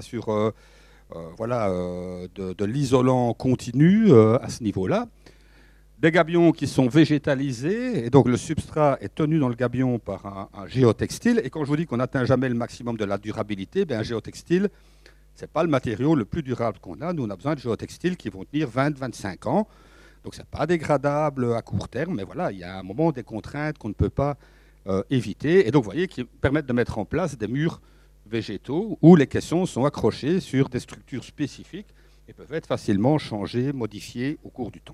sur de l'isolant continu à ce niveau-là. Des gabions qui sont végétalisés, et donc le substrat est tenu dans le gabion par un géotextile. Et quand je vous dis qu'on n'atteint jamais le maximum de la durabilité, un géotextile, ce n'est pas le matériau le plus durable qu'on a. Nous, on a besoin de géotextiles qui vont tenir 20-25 ans. Donc, ce n'est pas dégradable à court terme, mais voilà, il y a un moment des contraintes qu'on ne peut pas éviter. Et donc, vous voyez, qui permettent de mettre en place des murs végétaux où les caissons sont accrochés sur des structures spécifiques et peuvent être facilement changées, modifiées au cours du temps.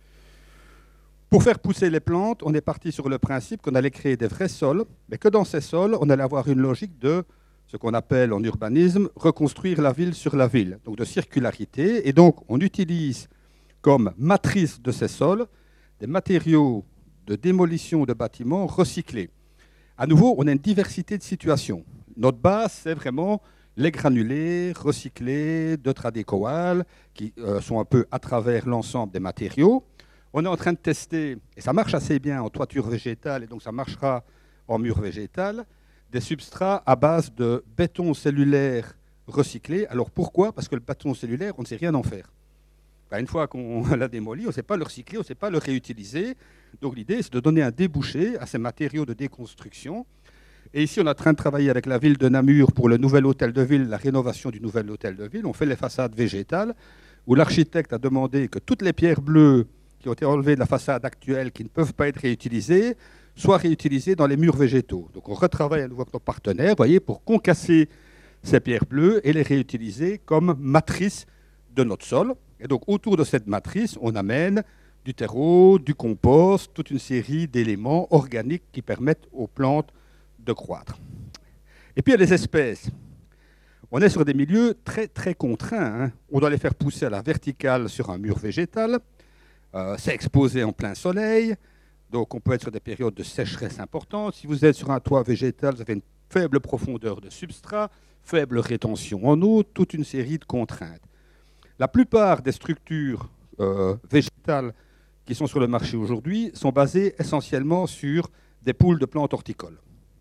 Pour faire pousser les plantes, on est parti sur le principe qu'on allait créer des vrais sols, mais que dans ces sols, on allait avoir une logique de ce qu'on appelle en urbanisme reconstruire la ville sur la ville, donc de circularité. Et donc, on utilise comme matrice de ces sols des matériaux de démolition de bâtiments recyclés. À nouveau, on a une diversité de situations. Notre base, c'est vraiment les granulés recyclés de Tradécoal qui sont un peu à travers l'ensemble des matériaux. On est en train de tester, et ça marche assez bien en toiture végétale, et donc ça marchera en mur végétal, des substrats à base de béton cellulaire recyclé. Alors pourquoi? Parce que le béton cellulaire, on ne sait rien en faire. Une fois qu'on l'a démoli, on ne sait pas le recycler, on ne sait pas le réutiliser. Donc l'idée, c'est de donner un débouché à ces matériaux de déconstruction. Et ici, on est en train de travailler avec la ville de Namur pour le nouvel hôtel de ville, la rénovation du nouvel hôtel de ville. On fait les façades végétales, où l'architecte a demandé que toutes les pierres bleues qui ont été enlevées de la façade actuelle, qui ne peuvent pas être réutilisées, soient réutilisées dans les murs végétaux. Donc on retravaille à nouveau avec nos partenaires, voyez, pour concasser ces pierres bleues et les réutiliser comme matrice de notre sol. Et donc autour de cette matrice, on amène du terreau, du compost, toute une série d'éléments organiques qui permettent aux plantes de croître. Et puis il y a les espèces. On est sur des milieux très très contraints. On doit les faire pousser à la verticale sur un mur végétal. C'est exposé en plein soleil. Donc on peut être sur des périodes de sécheresse importantes. Si vous êtes sur un toit végétal, vous avez une faible profondeur de substrat, faible rétention en eau, toute une série de contraintes. La plupart des structures végétales qui sont sur le marché aujourd'hui sont basées essentiellement sur des poules de plantes horticoles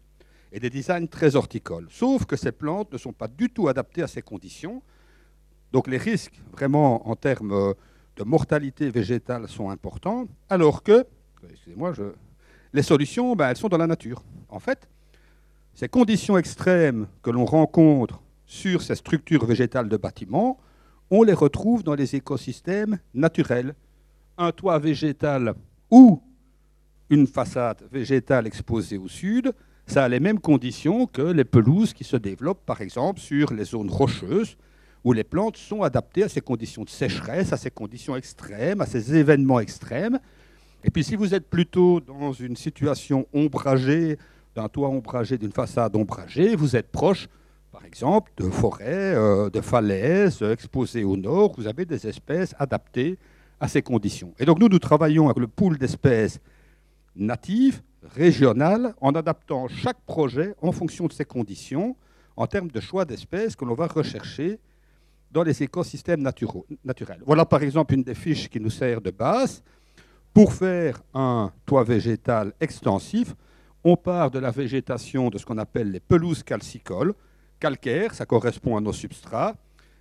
et des designs très horticoles. Sauf que ces plantes ne sont pas du tout adaptées à ces conditions. Donc les risques, vraiment, en termes de mortalité végétale sont importants, alors que, excusez-moi, les solutions, elles sont dans la nature. En fait, ces conditions extrêmes que l'on rencontre sur ces structures végétales de bâtiments, on les retrouve dans les écosystèmes naturels. Un toit végétal ou une façade végétale exposée au sud, ça a les mêmes conditions que les pelouses qui se développent, par exemple, sur les zones rocheuses, où les plantes sont adaptées à ces conditions de sécheresse, à ces conditions extrêmes, à ces événements extrêmes. Et puis si vous êtes plutôt dans une situation ombragée, d'un toit ombragé, d'une façade ombragée, vous êtes proche, par exemple, de forêts, de falaises exposées au nord, vous avez des espèces adaptées à ces conditions. Et donc nous travaillons avec le pool d'espèces natives, régionales, en adaptant chaque projet en fonction de ces conditions, en termes de choix d'espèces que l'on va rechercher dans les écosystèmes naturels. Voilà par exemple une des fiches qui nous sert de base. Pour faire un toit végétal extensif, on part de la végétation de ce qu'on appelle les pelouses calcicoles, calcaires, ça correspond à nos substrats,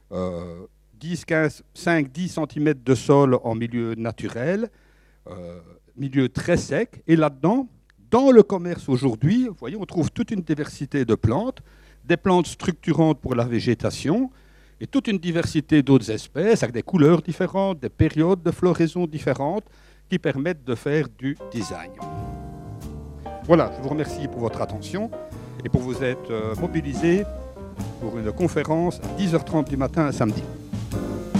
5-10 cm de sol en milieu naturel, milieu très sec, et là-dedans, dans le commerce aujourd'hui, vous voyez, on trouve toute une diversité de plantes, des plantes structurantes pour la végétation, et toute une diversité d'autres espèces avec des couleurs différentes, des périodes de floraison différentes qui permettent de faire du design. Voilà, je vous remercie pour votre attention et pour vous être mobilisés pour une conférence à 10h30 du matin un samedi.